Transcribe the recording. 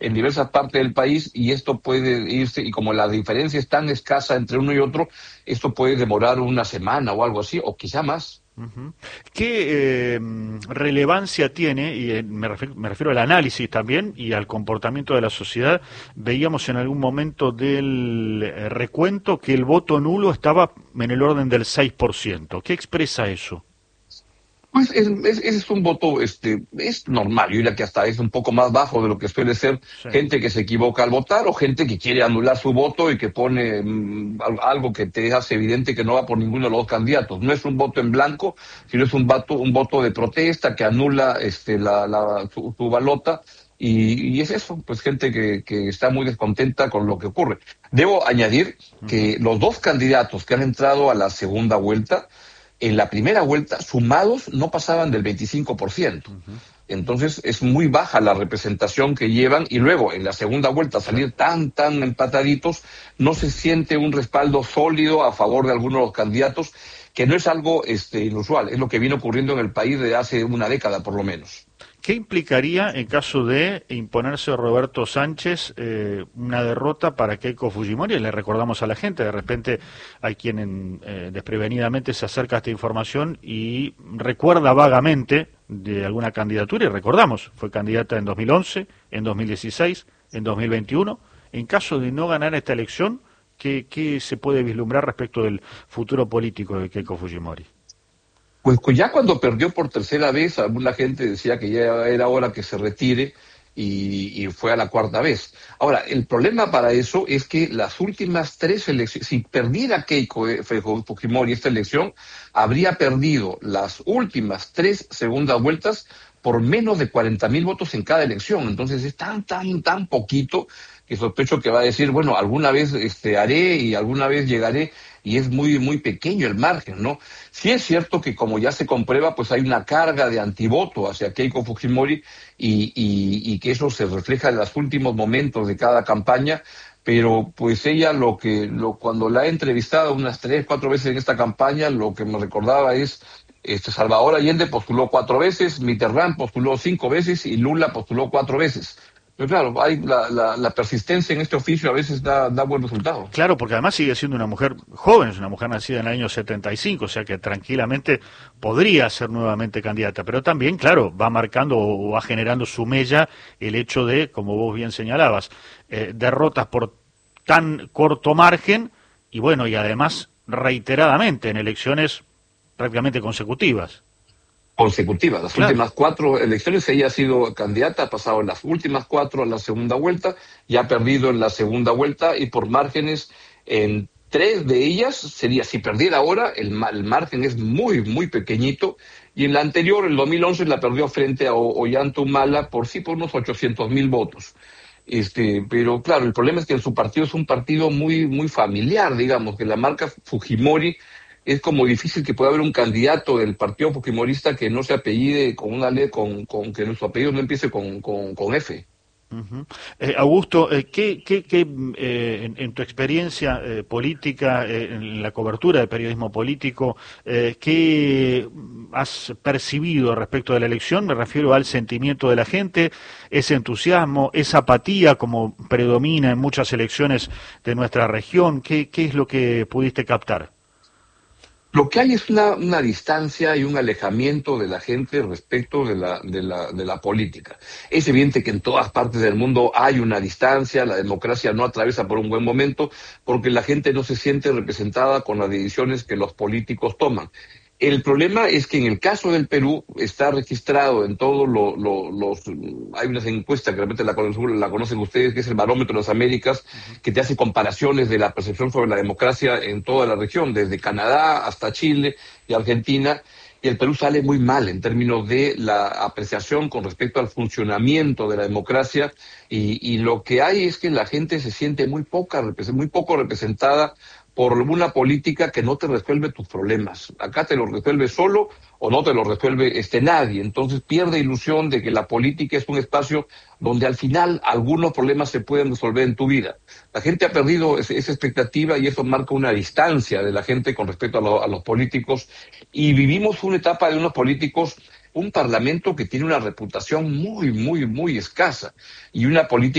en diversas partes del país, y esto puede irse, y como la diferencia es tan escasa entre uno y otro, esto puede demorar una semana o algo así, o quizá más. Ujú. ¿Qué relevancia tiene, y me refiero al análisis también y al comportamiento de la sociedad? Veíamos en algún momento del recuento que el voto nulo estaba en el orden del 6%. ¿Qué expresa eso? Pues es un voto, es normal, yo diría que hasta es un poco más bajo de lo que suele ser Sí. gente que se equivoca al votar o gente que quiere anular su voto y que pone algo que te hace evidente que no va por ninguno de los dos candidatos. No es un voto en blanco, sino es un voto de protesta que anula su balota. Y es eso, pues gente que está muy descontenta con lo que ocurre. Debo añadir Ujú. que los dos candidatos que han entrado a la segunda vuelta, en la primera vuelta, sumados, no pasaban del 25%. Ujú. Entonces es muy baja la representación que llevan, y luego en la segunda vuelta Sí. salir tan empataditos, no se siente un respaldo sólido a favor de algunos de los candidatos, que no es algo inusual, es lo que viene ocurriendo en el país desde hace una década por lo menos. ¿Qué implicaría en caso de imponerse Roberto Sánchez una derrota para Keiko Fujimori? Le recordamos a la gente, de repente hay quien desprevenidamente se acerca a esta información y recuerda vagamente de alguna candidatura, y recordamos, fue candidata en 2011, en 2016, en 2021. En caso de no ganar esta elección, ¿qué se puede vislumbrar respecto del futuro político de Keiko Fujimori? Pues ya cuando perdió por tercera vez, alguna gente decía que ya era hora que se retire, y fue a la cuarta vez. Ahora, el problema para eso es que las últimas tres elecciones, si perdiera Keiko Fujimori esta elección, habría perdido las últimas tres segundas vueltas por menos de 40,000 votos en cada elección. Entonces es tan poquito que sospecho que va a decir, bueno, alguna vez haré y alguna vez llegaré, y es muy pequeño el margen, ¿no? Sí es cierto que, como ya se comprueba, pues hay una carga de antivoto hacia Keiko Fujimori, y que eso se refleja en los últimos momentos de cada campaña, pero pues ella cuando la he entrevistado unas 3, 4 veces en esta campaña, lo que me recordaba es, Salvador Allende postuló 4 veces, Mitterrand postuló 5 veces y Lula postuló 4 veces. Pero claro, hay la persistencia en este oficio a veces da buen resultado. Claro, porque además sigue siendo una mujer joven, es una mujer nacida en el año 75, o sea que tranquilamente podría ser nuevamente candidata, pero también, claro, va marcando o va generando su mella el hecho de, como vos bien señalabas, derrotas por tan corto margen y bueno, y además reiteradamente en elecciones prácticamente consecutivas. Consecutivas. Las Claro. últimas 4 elecciones ella ha sido candidata, ha pasado en las últimas 4 a la segunda vuelta, y ha perdido en la segunda vuelta, y por márgenes en 3 de ellas sería, si perdiera ahora, el margen es muy pequeñito, y en la anterior, el 2011, la perdió frente a Ollanta Humala por unos 800,000 votos. Pero claro, el problema es que su partido es un partido muy familiar, digamos, que la marca Fujimori es como difícil que pueda haber un candidato del partido fujimorista que no se apellide con una ley, con que su apellido no empiece con F. Ujú. Augusto, en tu experiencia política, en la cobertura de periodismo político, qué has percibido respecto de la elección? Me refiero al sentimiento de la gente, ese entusiasmo, esa apatía como predomina en muchas elecciones de nuestra región. ¿Qué es lo que pudiste captar? Lo que hay es una distancia y un alejamiento de la gente respecto de la política. Es evidente que en todas partes del mundo hay una distancia, la democracia no atraviesa por un buen momento, porque la gente no se siente representada con las decisiones que los políticos toman. El problema es que en el caso del Perú está registrado en todos hay unas encuestas que realmente la conocen ustedes, que es el Barómetro de las Américas, Ujú. que te hace comparaciones de la percepción sobre la democracia en toda la región, desde Canadá hasta Chile y Argentina, y el Perú sale muy mal en términos de la apreciación con respecto al funcionamiento de la democracia, y lo que hay es que la gente se siente muy poco representada por una política que no te resuelve tus problemas. Acá te lo resuelve solo o no te lo resuelve nadie. Entonces pierde ilusión de que la política es un espacio donde al final algunos problemas se pueden resolver en tu vida. La gente ha perdido esa expectativa, y eso marca una distancia de la gente con respecto a los políticos, y vivimos una etapa de unos políticos, un parlamento que tiene una reputación muy escasa, y una política